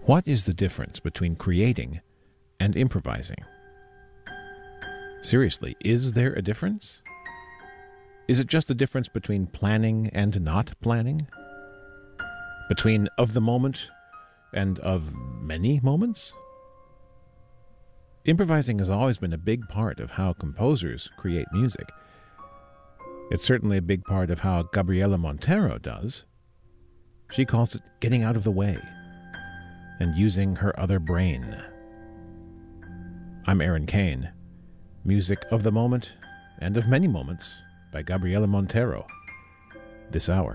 What is the difference between creating and improvising? Seriously, is there a difference? Is it just the difference between planning and not planning? Between of the moment and of many moments? Improvising has always been a big part of how composers create music. It's certainly a big part of how Gabriela Montero does. She calls it getting out of the way and using her other brain. I'm Aaron Kane. Music of the moment and of many moments by Gabriela Montero. This hour.